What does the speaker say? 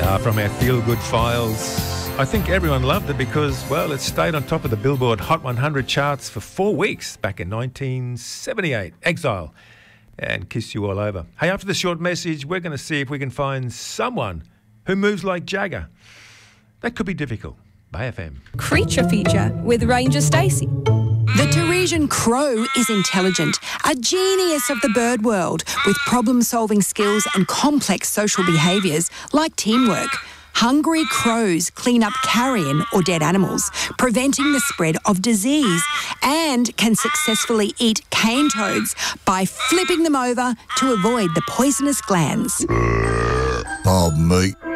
From our feel-good files. I think everyone loved it because, well, it stayed on top of the Billboard Hot 100 charts for 4 weeks back in 1978. Exile and Kiss You All Over. Hey, after the short message, we're going to see if we can find someone who moves like Jagger. That could be difficult. Bay FM. Creature feature with Ranger Stacey. The Teresian crow is intelligent, a genius of the bird world with problem-solving skills and complex social behaviours like teamwork. Hungry crows clean up carrion or dead animals, preventing the spread of disease, and can successfully eat cane toads by flipping them over to avoid the poisonous glands. Oh, mate.